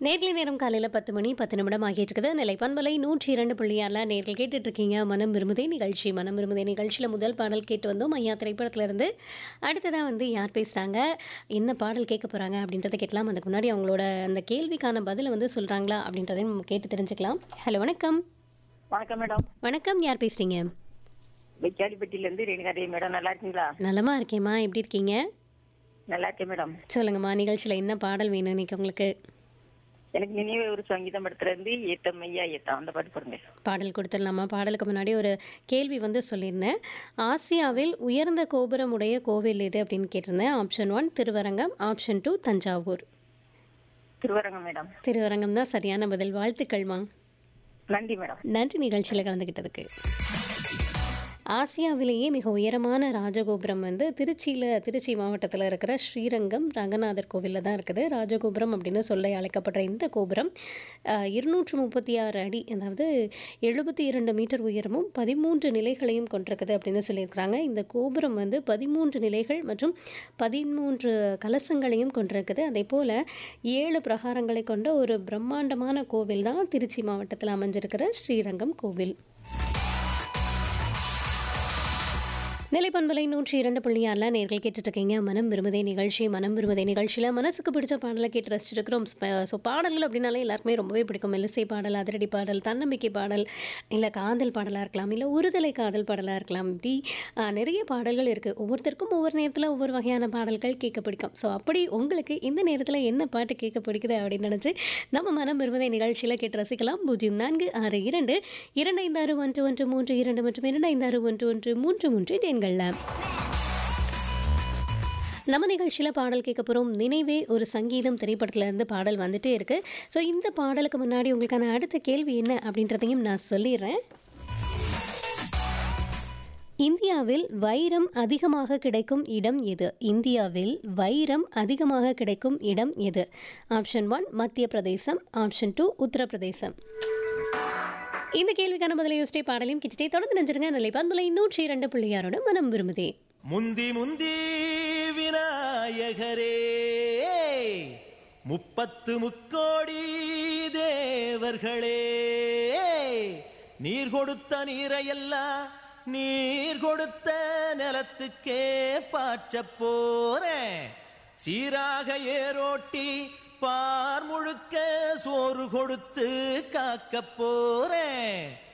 நேர்களை நேரம் காலையில் 10 மணி 10 நிமிடம் ஆகிட்டு இருக்குது. நிலை பண்பலை 102.6 நேர்கள் கேட்டுட்டு இருக்கீங்க. மனம் விரும்புதே நிகழ்ச்சி. மனம் விரும்புதே நிகழ்ச்சியில் முதல் பாடல் கேட்டு வந்தோம் ஐயா திரைப்படத்திலிருந்து. அடுத்ததாக யார் பேசுகிறாங்க, என்ன பாடல் கேட்க போகிறாங்க அப்படின்றத கேட்கலாம். அதுக்கு முன்னாடி அவங்களோட அந்த கேள்விக்கான பதிலை சொல்கிறாங்களா அப்படின்றதையும் நம்ம கேட்டு தெரிஞ்சுக்கலாம். ஹலோ, வணக்கம். வணக்கம் மேடம். வணக்கம், யார் பேசுகிறீங்க? வைக்காலிப்பட்டியிலேருந்து ரேணுகாதேவி மேடம். நல்லா இருக்கீங்களா? நலமா இருக்கேம்மா, எப்படி இருக்கீங்க? நல்லா இருக்கேன் மேடம். சொல்லுங்கம்மா, நிகழ்ச்சியில் என்ன பாடல் வேணும் இன்னைக்கு உங்களுக்கு? எனக்கு நினைவே ஒரு சங்கீதம் படத்துலேருந்து ஏத்தம் ஐயா ஏத்தம் அந்த பாட்டு பாருங்க. பாடல் கொடுத்துடலாமா? பாடலுக்கு முன்னாடி ஒரு கேள்வி சொல்லியிருந்தேன். ஆசியாவில் உயர்ந்த கோபுரம் உடைய கோவில் எது அப்படின்னு கேட்டிருந்தேன். Option 1 Thiruvarangam, option 2 Thanjavur. Thiruvarangam madam. Thiruvarangam தான் சரியான பதில். வாழ்த்துக்கள்மா. நன்றி மேடம். நன்றி நிகழ்ச்சியில் கலந்துக்கிட்டதுக்கு. ஆசியாவிலேயே மிக உயரமான ராஜகோபுரம் திருச்சி மாவட்டத்தில் இருக்கிற ஸ்ரீரங்கம் ரங்கநாதர் கோவிலில் தான் இருக்குது. ராஜகோபுரம் அப்படின்னு சொல்ல அழைக்கப்படுற இந்த கோபுரம் 236 அடி, அதாவது 72 மீட்டர் உயரமும் 13 நிலைகளையும் கொண்டிருக்குது அப்படின்னு சொல்லியிருக்கிறாங்க. இந்த கோபுரம் 13 நிலைகள் மற்றும் 13 கலசங்களையும் கொண்டிருக்குது. அதே போல் 7 பிரகாரங்களை கொண்ட ஒரு பிரம்மாண்டமான கோவில் தான் திருச்சி மாவட்டத்தில் அமைஞ்சிருக்கிற ஸ்ரீரங்கம் கோவில். நிலைப்பண்பலை 102.6 நேர்கள் கேட்டுட்ருக்கீங்க. மனம் விரும்புதே நிகழ்ச்சி. மனம் விரும்புதே நிகழ்ச்சியில் மனசுக்கு பிடிச்ச பாடலை கேட்டு ரசிச்சிருக்கிறோம். ஸோ பாடல்கள் அப்படின்னாலே எல்லாருக்குமே ரொம்பவே பிடிக்கும். மெல்லிசை பாடல், அதிரடி பாடல், தன்னம்பிக்கை பாடல், இல்லை காதல் பாடலாக இருக்கலாம், இல்லை ஒருதலை காதல் பாடலாக இருக்கலாம். இப்படி நிறைய பாடல்கள் இருக்குது. ஒவ்வொருத்தருக்கும் ஒவ்வொரு நேரத்தில் ஒவ்வொரு வகையான பாடல்கள் கேட்க பிடிக்கும். ஸோ அப்படி உங்களுக்கு இந்த நேரத்தில் என்ன பாட்டு கேட்க பிடிக்குது அப்படின்னு நினச்சி நம்ம மனம் விரும்புதே நிகழ்ச்சியில் கேட்டு ரசிக்கலாம். 0462 256113 மற்றும் 256113 நம்ம நிகழ்ச்சியில் பாடல் கேட்க போகிறோம். நினைவே ஒரு சங்கீதம் திரைப்படத்திலேருந்து பாடல் வந்துட்டே இருக்கு. ஸோ இந்த பாடலுக்கு முன்னாடி உங்களுக்கான அடுத்த கேள்வி என்ன அப்படின்றதையும் நான் சொல்லிடுறேன். இந்தியாவில் வைரம் அதிகமாக கிடைக்கும் இடம் எது? இந்தியாவில் வைரம் அதிகமாக கிடைக்கும் இடம் எது? ஆப்ஷன் 1 மத்திய பிரதேசம், ஆப்ஷன் 2 உத்தரப்பிரதேசம். இந்த கேள்விக்கான பதிலை யோசிச்சே பாடலையும் கிட்டே தொடர்ந்து நினைச்சிருங்க. நிலை பண்பலை 102.6 மனம் விரும்புதே. முந்தி முந்தி விநாயகரே 30 முக்கோடி தேவர்களே, நீர் கொடுத்த நீரையெல்லாம் நீர் கொடுத்த நிலத்துக்கே பாய்ச்ச போறேன். சீராக ஏரோட்டி பார் முழுக்க சோறு கொடுத்து காக்க போறேன்.